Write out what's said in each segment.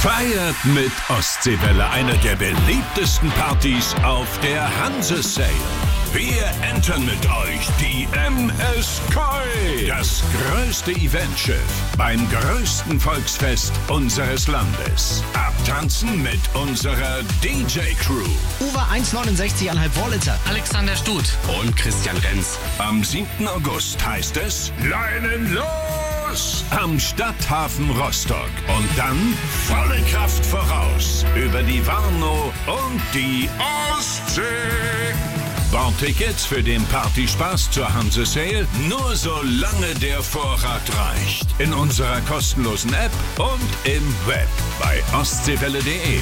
Feiert mit Ostseewelle, einer der beliebtesten Partys auf der Hanse-Sail. Wir entern mit euch die MSK, das größte Eventschiff beim größten Volksfest unseres Landes. Abtanzen mit unserer DJ-Crew. Uwe 1,69,5 Vorlitzer. Alexander Stut und Christian Renz. Am 7. August heißt es Leinen los! Am Stadthafen Rostock. Und dann volle Kraft voraus über die Warnow und die Ostsee. Bordtickets für den Partyspaß zur Hanse-Sail nur solange der Vorrat reicht. In unserer kostenlosen App und im Web bei ostseewelle.de.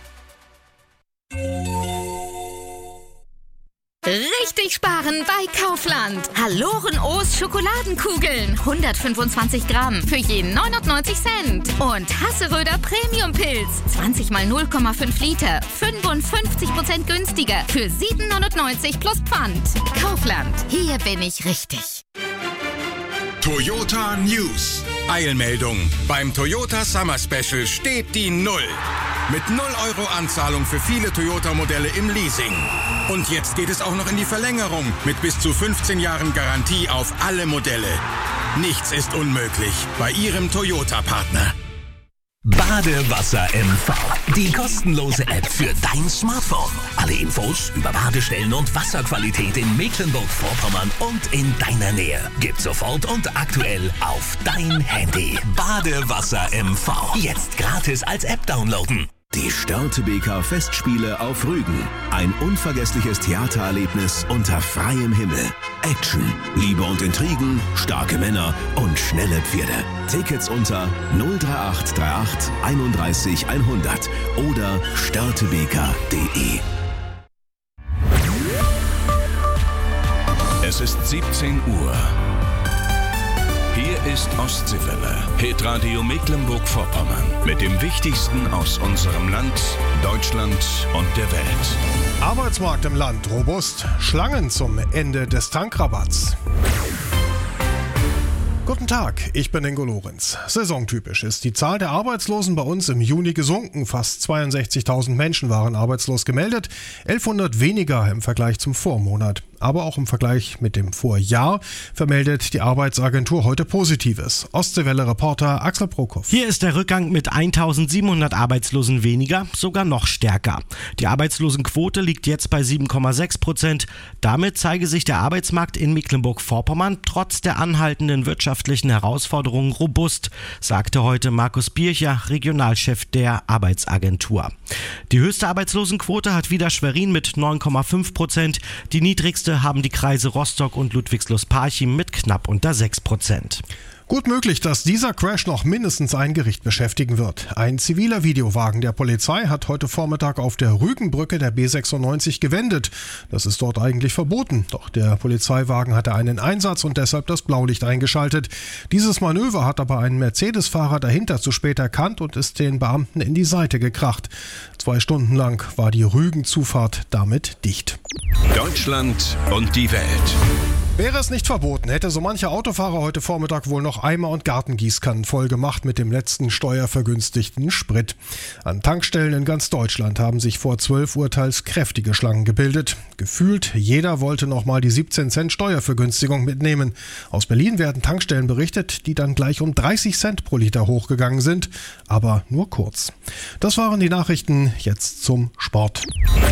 Richtig sparen bei Kaufland. Haloren O's Schokoladenkugeln. 125 Gramm für je 99 Cent. Und Hasseröder Premium Pilz. 20 mal 0,5 Liter. 55% günstiger für 7,99 plus Pfand. Kaufland. Hier bin ich richtig. Toyota News. Eilmeldung. Beim Toyota Summer Special steht die Null. Mit 0 Euro Anzahlung für viele Toyota-Modelle im Leasing. Und jetzt geht es auch noch in die Verlängerung mit bis zu 15 Jahren Garantie auf alle Modelle. Nichts ist unmöglich bei Ihrem Toyota-Partner. Badewasser MV. Die kostenlose App für dein Smartphone. Alle Infos über Badestellen und Wasserqualität in Mecklenburg-Vorpommern und in deiner Nähe. Gibt's sofort und aktuell auf dein Handy. Badewasser MV. Jetzt gratis als App downloaden. Die Störtebeker Festspiele auf Rügen. Ein unvergessliches Theatererlebnis unter freiem Himmel. Action, Liebe und Intrigen, starke Männer und schnelle Pferde. Tickets unter 03838 31 100 oder störtebeker.de. Es ist 17 Uhr. Hier ist Ostseewelle, Hitradio Mecklenburg-Vorpommern. Mit dem Wichtigsten aus unserem Land, Deutschland und der Welt. Arbeitsmarkt im Land robust. Schlangen zum Ende des Tankrabatts. Guten Tag, ich bin Ingo Lorenz. Saisontypisch ist die Zahl der Arbeitslosen bei uns im Juni gesunken. Fast 62.000 Menschen waren arbeitslos gemeldet, 1.100 weniger im Vergleich zum Vormonat. Aber auch im Vergleich mit dem Vorjahr vermeldet die Arbeitsagentur heute Positives. Ostseewelle-Reporter Axel Prokop. Hier ist der Rückgang mit 1.700 Arbeitslosen weniger sogar noch stärker. Die Arbeitslosenquote liegt jetzt bei 7,6%. Damit zeige sich der Arbeitsmarkt in Mecklenburg-Vorpommern trotz der anhaltenden wirtschaftlichen Herausforderungen robust, sagte heute Markus Bircher, Regionalchef der Arbeitsagentur. Die höchste Arbeitslosenquote hat wieder Schwerin mit 9,5%. Die niedrigste haben die Kreise Rostock und Ludwigslust-Parchim mit knapp unter 6%. Gut möglich, dass dieser Crash noch mindestens ein Gericht beschäftigen wird. Ein ziviler Videowagen der Polizei hat heute Vormittag auf der Rügenbrücke der B96 gewendet. Das ist dort eigentlich verboten. Doch der Polizeiwagen hatte einen Einsatz und deshalb das Blaulicht eingeschaltet. Dieses Manöver hat aber ein Mercedes-Fahrer dahinter zu spät erkannt und ist den Beamten in die Seite gekracht. 2 Stunden lang war die Rügen-Zufahrt damit dicht. Deutschland und die Welt. Wäre es nicht verboten, hätte so mancher Autofahrer heute Vormittag wohl noch Eimer und Gartengießkannen voll gemacht mit dem letzten steuervergünstigten Sprit. An Tankstellen in ganz Deutschland haben sich vor 12 Uhr teils kräftige Schlangen gebildet. Gefühlt jeder wollte noch mal die 17 Cent Steuervergünstigung mitnehmen. Aus Berlin werden Tankstellen berichtet, die dann gleich um 30 Cent pro Liter hochgegangen sind, aber nur kurz. Das waren die Nachrichten, jetzt zum Sport.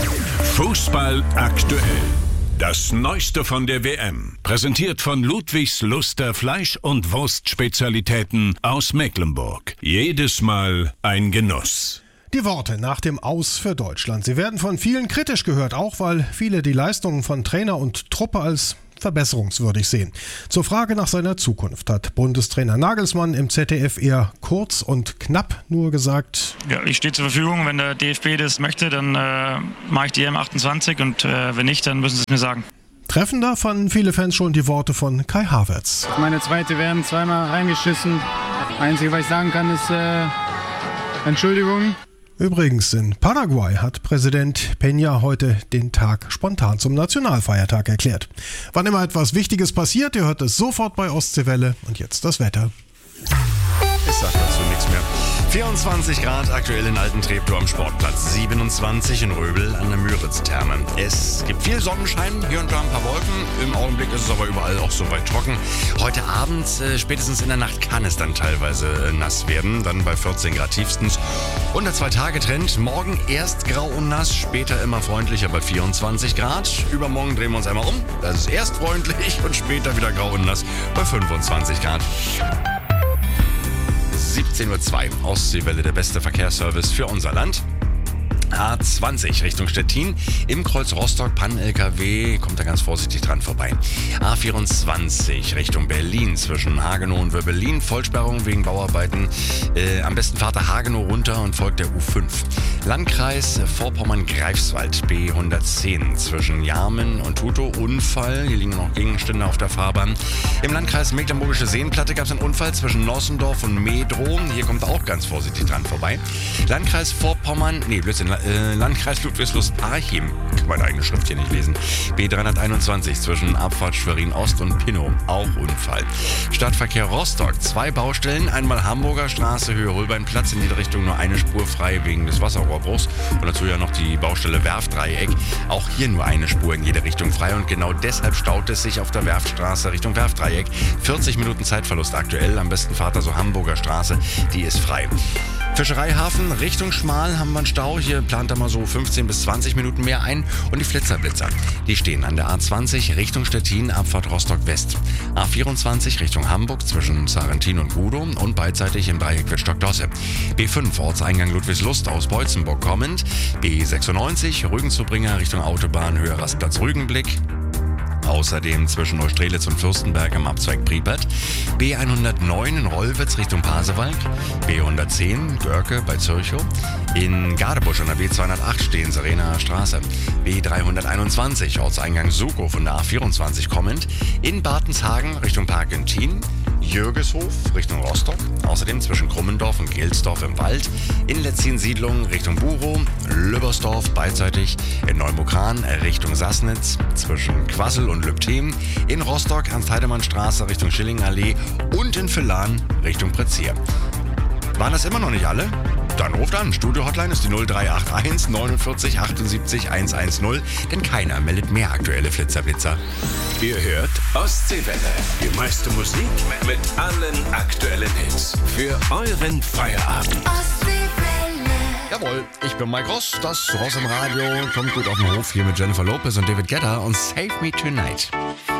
Fußball aktuell. Das Neueste von der WM, präsentiert von Ludwigsluster Fleisch- und Wurstspezialitäten aus Mecklenburg. Jedes Mal ein Genuss. Die Worte nach dem Aus für Deutschland. Sie werden von vielen kritisch gehört, auch weil viele die Leistungen von Trainer und Truppe als verbesserungswürdig sehen. Zur Frage nach seiner Zukunft hat Bundestrainer Nagelsmann im ZDF eher kurz und knapp nur gesagt: Ja, ich stehe zur Verfügung. Wenn der DFB das möchte, dann mache ich die M28 und wenn nicht, dann müssen sie es mir sagen. Treffender fanden viele Fans schon die Worte von Kai Havertz. Meine zweite werden zweimal reingeschissen. Einzige, was ich sagen kann, ist Entschuldigung. Übrigens, in Paraguay hat Präsident Peña heute den Tag spontan zum Nationalfeiertag erklärt. Wann immer etwas Wichtiges passiert, ihr hört es sofort bei Ostseewelle. Und jetzt das Wetter. Ich sag dazu nichts mehr. 24 Grad aktuell in Altentreptow am Sportplatz, 27 in Röbel an der Müritz-Therme. Es gibt viel Sonnenschein, hier und da ein paar Wolken. Im Augenblick ist es aber überall auch soweit trocken. Heute Abend, spätestens in der Nacht, kann es dann teilweise nass werden, dann bei 14 Grad tiefstens. Und der 2-Tage-Trend, morgen erst grau und nass, später immer freundlicher bei 24 Grad. Übermorgen drehen wir uns einmal um, das ist erst freundlich und später wieder grau und nass bei 25 Grad. 17:02 Uhr, Ostseewelle, der beste Verkehrsservice für unser Land. A20 Richtung Stettin, im Kreuz Rostock, Pann-LKW, kommt da ganz vorsichtig dran vorbei. A24 Richtung Berlin, zwischen Hagenow und Wöbbelin, Vollsperrung wegen Bauarbeiten. Am besten fahrt der Hagenow runter und folgt der U5. Landkreis Vorpommern-Greifswald, B110, zwischen Jarmen und Tutow, Unfall, hier liegen noch Gegenstände auf der Fahrbahn. Im Landkreis Mecklenburgische Seenplatte gab es einen Unfall zwischen Nossendorf und Medrow, hier kommt auch ganz vorsichtig dran vorbei. Landkreis Landkreis Ludwigslust-Parchim, kann meine eigene Schrift hier nicht lesen. B321 zwischen Abfahrt Schwerin-Ost und Pinnow, auch Unfall. Stadtverkehr Rostock, 2 Baustellen, einmal Hamburger Straße, Höhe Holbeinplatz, in jede Richtung nur eine Spur frei wegen des Wasserrohrbruchs. Und dazu ja noch die Baustelle Werftdreieck, auch hier nur eine Spur in jede Richtung frei und genau deshalb staut es sich auf der Werftstraße Richtung Werftdreieck. 40 Minuten Zeitverlust aktuell, am besten fahrt also Hamburger Straße, die ist frei. Fischereihafen Richtung Schmal haben wir einen Stau. Hier plant er mal so 15 bis 20 Minuten mehr ein. Und die Flitzerblitzer, die stehen an der A20 Richtung Stettin, Abfahrt Rostock West. A24 Richtung Hamburg zwischen Sarrentin und Gudow und beidseitig im Dreieck Wittstock-Dosse. B5 Ortseingang Ludwigslust aus Beutzenburg kommend. B96 Rügen-Zubringer Richtung Autobahn, Höhe Rastplatz Rügenblick. Außerdem zwischen Neustrelitz und Fürstenberg im Abzweig Pripyat. B109 in Rollwitz Richtung Pasewalk. B110 Görke bei Zürchow. In Gadebusch an der B208 stehen Serenaer Straße. B321 Ortseingang Sukow von der A24 kommend. In Bartenshagen Richtung Parkentin. Jürgeshof Richtung Rostock. Außerdem zwischen Krummendorf und Gelsdorf im Wald. In Letzin-Siedlung Richtung Burow. Lübbersdorf beidseitig. In Neumokran Richtung Sassnitz. Zwischen Quassel und Lübthem. In Rostock Ernst-Heidemann-Straße Richtung Schillingallee. Und in Villan Richtung Prezier. Waren das immer noch nicht alle? Dann ruft an. Studio-Hotline ist die 0381 49 78 110, denn keiner meldet mehr aktuelle Flitzerblitzer. Ihr hört Ostseewelle. Die meiste Musik mit allen aktuellen Hits. Für euren Feierabend. Ostseewelle. Jawohl, ich bin Mike Ross, das Ross im Radio. Kommt gut auf den Hof hier mit Jennifer Lopez und David Guetta und Save Me Tonight.